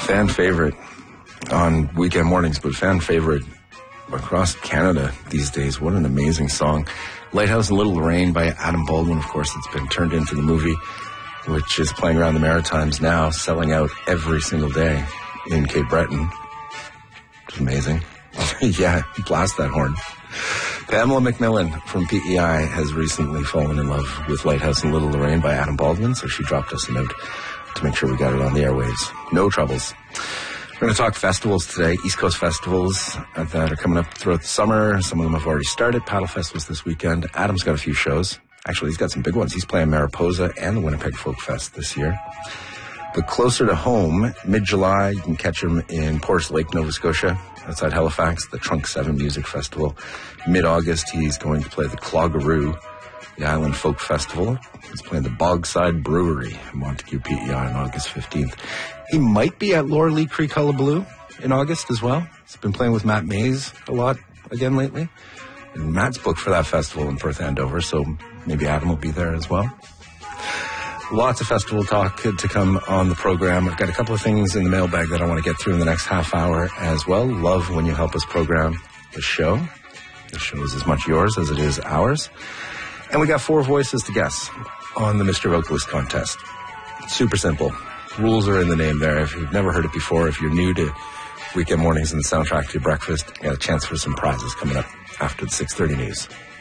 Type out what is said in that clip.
Fan favorite on weekend mornings, but fan favorite across Canada these days. What an amazing song. Lighthouse in Little Lorraine by Adam Baldwin. Of course, it's been turned into the movie, which is playing around the Maritimes now, selling out every single day in Cape Breton. It's amazing. Yeah, blast that horn. Pamela McMillan from PEI has recently fallen in love with Lighthouse in Little Lorraine by Adam Baldwin, so she dropped us a note to make sure we got it on the airwaves. No troubles. We're going to talk festivals today, East Coast festivals that are coming up throughout the summer. Some of them have already started. Paddle Fest was this weekend. Adam's got a few shows. Actually, he's got some big ones. He's playing Mariposa and the Winnipeg Folk Fest this year. But closer to home, mid-July, you can catch him in Porus Lake, Nova Scotia, outside Halifax, the Trunk 7 Music Festival. Mid-August, he's going to play the Cloggeroo, the Island Folk Festival. He's playing the Bogside Brewery in Montague, PEI on August 15th. He might be at Laura Lee Creek Hullabaloo in August as well. He's been playing with Matt Mays a lot again lately. And Matt's booked for that festival in Perth Andover, so maybe Adam will be there as well. Lots of festival talk to come on the program. I've got a couple of things in the mailbag that I want to get through in the next half hour as well. Love when you help us program the show. The show is as much yours as it is ours. And we got 4 voices to guess on the Mr. Vocalist contest. Super simple. Rules are in the name there. If you've never heard it before, if you're new to weekend mornings and the soundtrack to your breakfast, you got a chance for some prizes coming up after the 6:30 news.